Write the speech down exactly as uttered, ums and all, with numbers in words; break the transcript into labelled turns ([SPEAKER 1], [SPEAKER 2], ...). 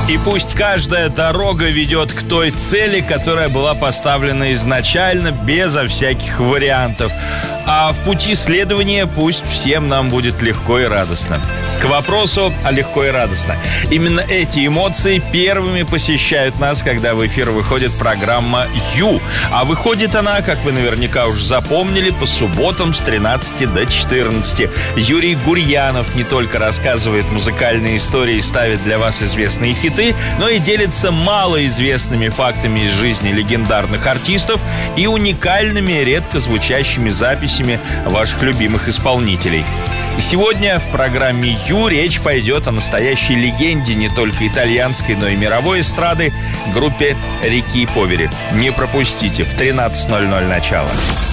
[SPEAKER 1] И пусть каждая дорога ведет к той цели, которая была поставлена изначально, безо всяких вариантов. А в пути следования пусть всем нам будет легко и радостно. К вопросу о легко и радостно. Именно эти эмоции первыми посещают нас, когда в эфир выходит программа «Ю». А выходит она, как вы наверняка уже запомнили, по субботам с тринадцати до четырнадцати. Юрий Гурьянов не только рассказывает музыкальные истории и ставит для вас известные хиты, но и делится малоизвестными фактами из жизни легендарных артистов и уникальными, редко звучащими записями ваших любимых исполнителей. Сегодня в программе «Ю» речь пойдет о настоящей легенде не только итальянской, но и мировой эстрады, группе Рики и Повери. Не пропустите, в тринадцать ноль ноль начало.